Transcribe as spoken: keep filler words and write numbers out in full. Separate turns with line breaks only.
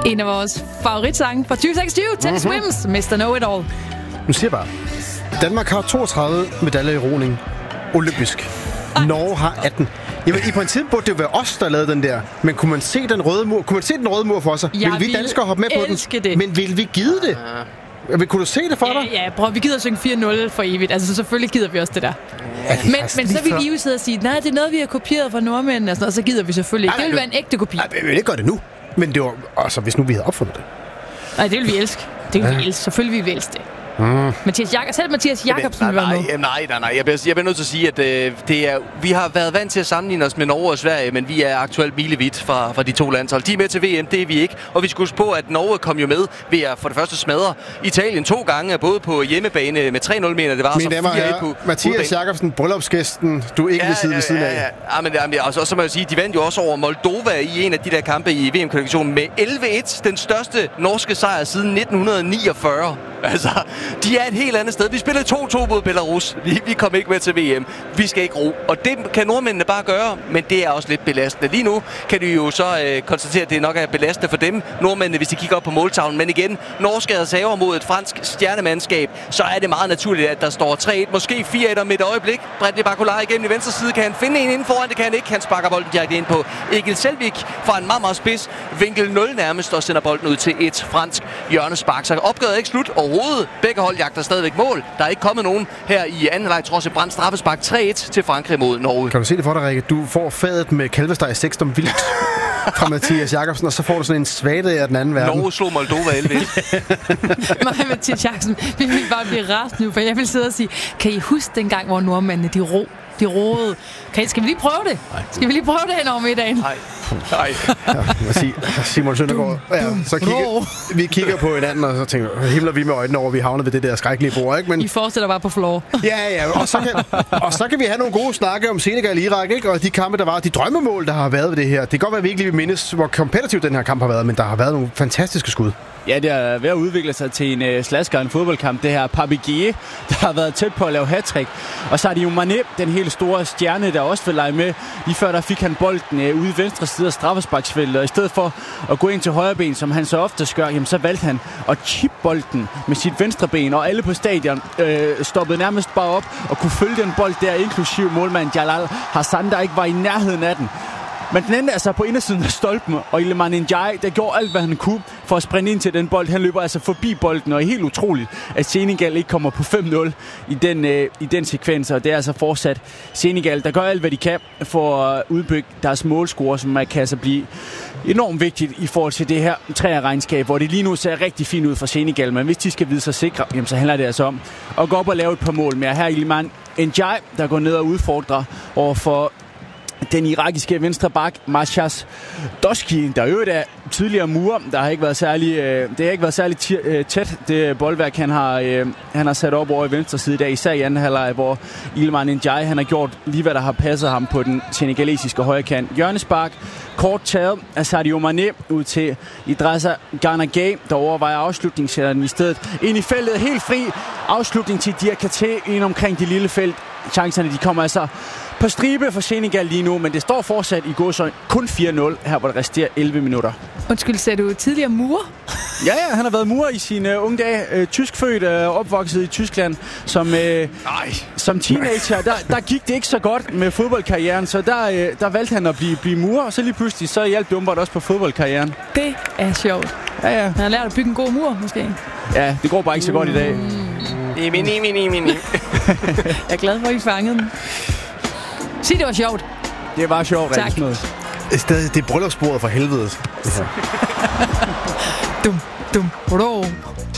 En af vores favoritsange fra tyve seksogtyve, Teddy
Mm-hmm.
Swims, mister Know-It-All.
Nu siger jeg bare, Danmark har toogtredive medaljer i roning olympisk. Ej. Norge har atten. Jamen, i princippet burde det jo være os, der lavede den der. Men kunne man se den røde mur, kunne man se den røde mur for sig?
Jeg
vil vi danskere hoppe med på den?
Det.
Men vil vi give det? Ja. Kunne du se det for
ja,
dig?
Ja, prøv, vi gider synge fire nul for evigt. Altså, selvfølgelig gider vi også det der.
Ja, det
men men så vil I jo sidde og sige, nej, det er noget, vi har kopieret fra nordmændene, og, sådan, og så gider vi selvfølgelig ikke. Det vil være en ægte kopi.
Nej, vi vil ikke gøre det nu. Men det var, altså, hvis nu vi havde opfundet det.
Nej, det vil vi elske. Det vil ja. vi elske. Selvfølgelig vil vi elske det. Mm. Mathias Jak- selv Mathias Jakobsen
nej,
var med.
Nej, nej, nej, nej. Jeg bliver, jeg bliver nødt til at sige, at øh, det er, vi har været vant til at sammenligne os med Norge og Sverige, men vi er aktuelt milevidt fra, fra de to landshold. De er med til V M, det er vi ikke. Og vi skal huske på, at Norge kom jo med ved at for det første smadre Italien to gange, både på hjemmebane med tre nul, mener det var.
Mine damer og herrer, Mathias Jakobsen, bryllupsgæsten, du er ikke
ja,
ved siden ved siden
ja,
af.
Ja, ja. Men, ja, og så, så må jeg sige, de vandt jo også over Moldova i en af de der kampe i V M-kvalifikationen med elleve et. Den største norske sejr siden nitten niogfyrre. Altså, de er et helt andet sted. Vi spillede to to mod Belarus. Vi, vi kom ikke med til V M. Vi skal ikke ro. Og det kan nordmændene bare gøre, men det er også lidt belastende. Lige nu kan de jo så øh, konstatere, at det nok er belastende for dem, nordmændene, hvis de kigger op på måltavlen. Men igen, norske reserver mod et fransk stjernemandskab, så er det meget naturligt, at der står tre et, måske fire et om et øjeblik. Bradley Barcola igennem i venstre side. Kan han finde en inden foran? Det kan han ikke. Han sparker bolden direkte ind på Egil Selvik fra en meget, meget spids vinkel nul nærmest og sender bolden ud til et fransk hjørnespark. Så opgøret er ikke slut overhovedet. Begge hold jagter stadigvæk mål. Der er ikke kommet nogen her i anden leg, trods et brændt straffespark tre et til Frankrig mod Norge.
Kan du se det for dig, Rikke? Du får fadet med kalvesteg sekstum vildt fra Mathias Jakobsen, og så får du sådan en svaghed af den anden verden.
Norge slog Moldova elleve et.
Mig og Mathias Jakobsen, vi vil bare blive rast nu, for jeg vil sidde og sige, kan I huske dengang, hvor nordmændene, de ro, de roede? Kan I, skal vi lige prøve det? Skal vi lige prøve det hen over middagen?
Nej. Nej.
Ja, sig, Simon Søndergaard. Ja, så kigger, vi kigger på hinanden, og så tænker vi, himler vi med øjnene over, vi havner ved det der skrækkelige bord, ikke? Men
I fortsætter bare på floor.
Ja, ja, og så, kan, og så kan vi have nogle gode snakke om Senegal og Irak, ikke? Og de kampe, der var, de drømmemål, der har været ved det her. Det kan godt være, at vi ikke lige vil mindes, hvor kompetitiv den her kamp har været, men der har været nogle fantastiske skud.
Ja, det er ved at udvikle sig til en uh, slasker, en fodboldkamp. Det her Pape Gueye, der har været tæt på at lave hattrick. Og så er det jo Mané, den helt store stjerne, der også vil lege med. Lige før der fik han bolden uh, ude i venstre side af straffesparksfeltet. Og i stedet for at gå ind til højre ben, som han så ofte gør, jamen, så valgte han at chip bolden med sit venstre ben. Og alle på stadion øh, stoppede nærmest bare op og kunne følge den bold der, inklusiv målmand Jalal Hassan, der ikke var i nærheden af den. Men den endte altså på indersiden af stolpen, og Iliman Ndiaye, der gjorde alt, hvad han kunne for at sprinte ind til den bold. Han løber altså forbi bolden, og er helt utroligt, at Senegal ikke kommer på fem nul i den, øh, i den sekvens. Og det er altså fortsat Senegal, der gør alt, hvad de kan for at udbygge deres målscore, som kan altså blive enormt vigtigt i forhold til det her træerregnskab, hvor det lige nu ser rigtig fint ud for Senegal. Men hvis de skal vide sig sikre, jamen, så handler det altså om at gå op og lave et par mål mere. Her er Iliman Ndiaye, der går ned og udfordrer over for den irakiske venstre bak, Mashas Doski, der øvrigt er tidligere murer, der har ikke været særlig, øh, det har ikke været særlig t- øh, tæt, det boldværk, han har, øh, han har sat op over i venstre side i dag, især i anden halvleg, hvor Iliman Ndiaye, han har gjort lige, hvad der har passet ham på den senegalesiske højre kant. Hjørnespark, kort taget af Sadio Mané ud til Idrissa Gana Gueye, der overvejer afslutningssætteren i stedet. Ind i feltet, helt fri afslutning til Diakate ind omkring det lille felt. Chancerne, de kommer altså på stribe for Senegal lige nu, men det står fortsat i gåsøjne kun fire nul, her hvor der resterer elleve minutter.
Undskyld, sagde du tidligere murer?
Ja, ja, han har været murer i sine uh, unge dage. Uh, tyskfødt, uh, opvokset i Tyskland. Som, uh, som teenager, der, der gik det ikke så godt med fodboldkarrieren, så der, uh, der valgte han at blive, blive murer, og så lige pludselig så hjalp det umiddelbart også på fodboldkarrieren.
Det er sjovt.
Ja, ja.
Han har lært at bygge en god mur, måske.
Ja, det går bare ikke så godt i dag.
Imi, imi, imi, imi.
Jeg er glad for, at I fangede den. Sig, det var sjovt.
Det var sjovt,
tak.
Stadig, det er bryllupsbordet for helvede.
dum, dum, bro.